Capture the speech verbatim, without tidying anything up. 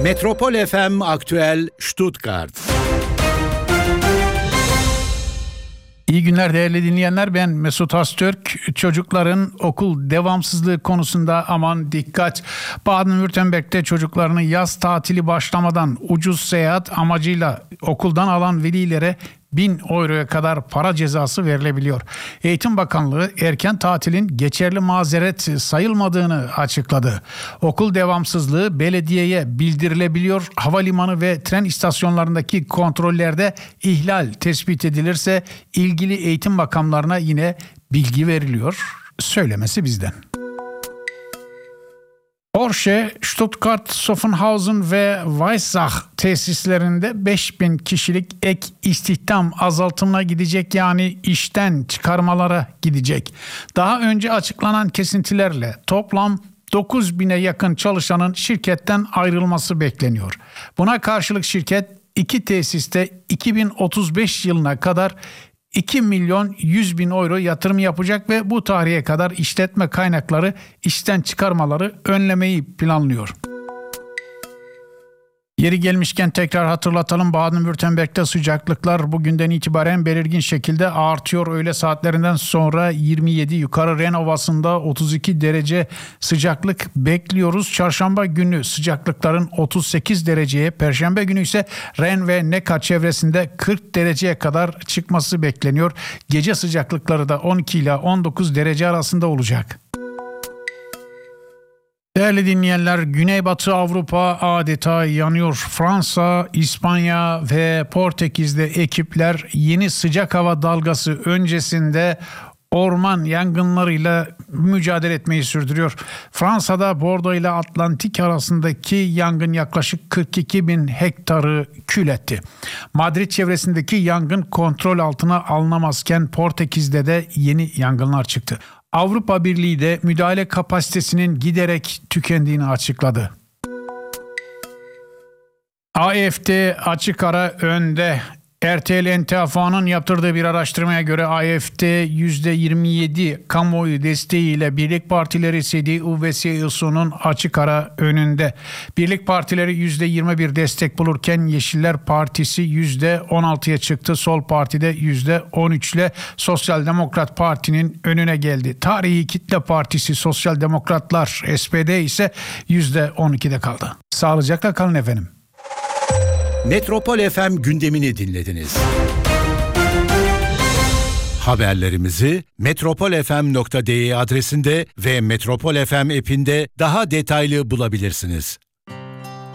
Metropol F M Aktüel Stuttgart. İyi günler değerli dinleyenler, ben Mesut Öztürk. Çocukların okul devamsızlığı konusunda aman dikkat. Baden-Württemberg'de çocuklarını yaz tatili başlamadan ucuz seyahat amacıyla okuldan alan velilere bin euroya kadar para cezası verilebiliyor. Eğitim Bakanlığı erken tatilin geçerli mazeret sayılmadığını açıkladı. Okul devamsızlığı belediyeye bildirilebiliyor. Havalimanı ve tren istasyonlarındaki kontrollerde ihlal tespit edilirse ilgili eğitim makamlarına yine bilgi veriliyor. Söylemesi bizden. Porsche, Stuttgart, Soffenhausen ve Weissach tesislerinde beş bin kişilik ek istihdam azaltımına gidecek, yani işten çıkarmalara gidecek. Daha önce açıklanan kesintilerle toplam dokuz bine yakın çalışanın şirketten ayrılması bekleniyor. Buna karşılık şirket iki tesiste iki bin otuz beş yılına kadar iki milyon yüz bin euro yatırım yapacak ve bu tarihe kadar işletme kaynakları işten çıkarmaları önlemeyi planlıyor. Yeri gelmişken tekrar hatırlatalım. Baden-Württemberg'de sıcaklıklar bugünden itibaren belirgin şekilde artıyor. Öğle saatlerinden sonra yirmi yedi, yukarı Ren Ovası'nda otuz iki derece sıcaklık bekliyoruz. Çarşamba günü sıcaklıkların otuz sekiz dereceye, Perşembe günü ise Ren ve Neckar çevresinde kırk dereceye kadar çıkması bekleniyor. Gece sıcaklıkları da on iki ile on dokuz derece arasında olacak. Değerli dinleyenler, Güneybatı Avrupa adeta yanıyor. Fransa, İspanya ve Portekiz'de ekipler yeni sıcak hava dalgası öncesinde orman yangınlarıyla mücadele etmeyi sürdürüyor. Fransa'da Bordeaux ile Atlantik arasındaki yangın yaklaşık kırk iki bin hektarı kül etti. Madrid çevresindeki yangın kontrol altına alınamazken Portekiz'de de yeni yangınlar çıktı. Avrupa Birliği de müdahale kapasitesinin giderek tükendiğini açıkladı. A F D açık ara önde. R T L N T A F'nın yaptırdığı bir araştırmaya göre A F D yüzde yirmi yedi kamuoyu desteğiyle Birlik Partileri C D U ve C S U'nun açık ara önünde. Birlik Partileri yüzde yirmi bir destek bulurken Yeşiller Partisi yüzde on altıya çıktı. Sol Parti de yüzde on üç ile Sosyal Demokrat Parti'nin önüne geldi. Tarihi Kitle Partisi Sosyal Demokratlar S P D ise yüzde on ikide kaldı. Sağlıcakla kalın efendim. Metropol F M gündemini dinlediniz. Haberlerimizi metropol f m nokta d e adresinde ve Metropol F M app'inde daha detaylı bulabilirsiniz.